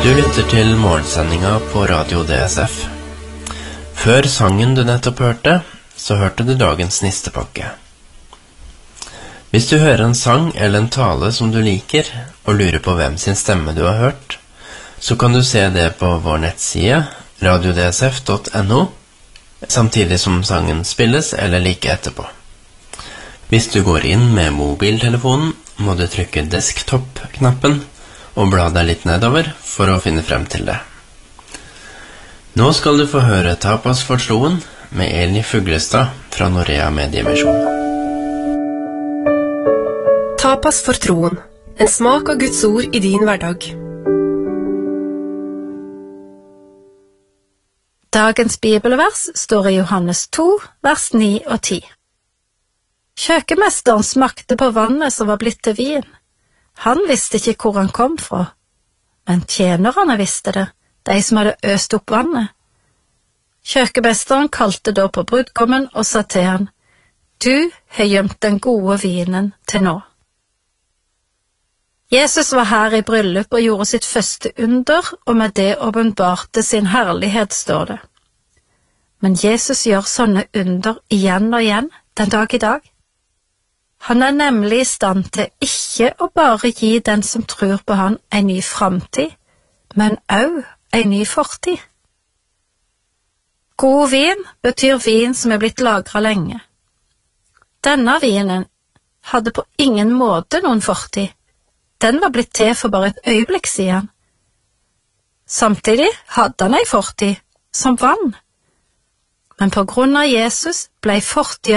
Du lytter til morgensendinga på Radio DSF. Før sangen du nettopp hørte, så hørte du dagens nistepakke. Hvis du hører en sang eller en tale som du liker, og lurer på hvem sin stemme du har hørt, så kan du se det på vår nettside, radiodsf.no, samtidig som sangen spilles eller like etterpå. Hvis du går inn med mobiltelefonen, må du trykke desktop-knappen og bla deg litt nedover for å finne frem til det. Nå skal du få høre Tapas for troen med Eli Fuglestad fra Norea Mediemisjon. Tapas for troen, en smak av Guds ord i din hverdag. Dagens bibelvers står i Johannes 2, vers 9 og 10. Kjøkkenmesteren smakte på vannet som var blitt til vin. Han visste ikke hvor han kom fra, men tjenerne visste det, de som hadde øst opp vannet. Kjøkkenmesteren kalte da på brudgommen og sa til han, «Du har gjemt den gode vinen til nå.» Jesus var her i bryllup og gjorde sitt første under, og med det åpenbarte sin herlighet, står det. Men Jesus gjør sånne under igjen og igjen, den dag i dag. Han er nemlig i stand til ikke å bare gi den som tror på han en ny framtid, men også en ny fortid. God vin betyr vin som er blitt lagret lenge. Denne vinen hadde på ingen måte noen fortid. Den var blitt til for bare et øyeblikk siden. Samtidig hadde han en fortid, som vann. Men på grunn av Jesus ble fortiden